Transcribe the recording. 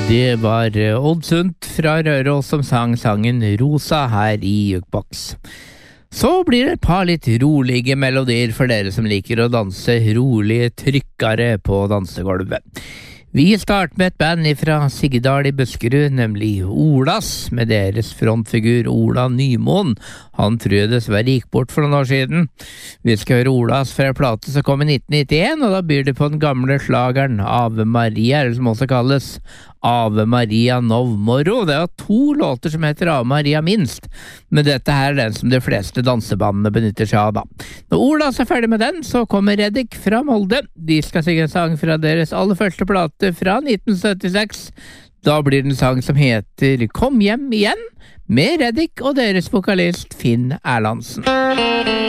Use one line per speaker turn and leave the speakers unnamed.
Det var Odd Sundt fra Røros som sang sangen Rosa her i Jukebox. Så blir det et par litt rolige melodier for dere som liker å danse rolige trykkere på dansegolvet. Vi starter med et band fra Siggedal i Buskerud, nemlig Olas, med deres frontfigur Ola Nymoen. Han tror jeg dessverre gikk bort for noen år siden. Vi skal høre Olas fra en plate som kom i 1991, og da byr de på den gamle slageren Ave Maria, eller som også kalles Ave Maria Nov Moro. Det er 2 låter som heter Ave Maria minst, men dette her er den som de fleste dansebandene benytter seg av da. Når Olas er ferdig med den, så kommer Reddik fra Molde. De skal synge en sang fra deres aller første plate fra 1976. Da blir det en sang som heter Kom hjem igjen, med Reddik og deres vokalist Finn Erlandsen.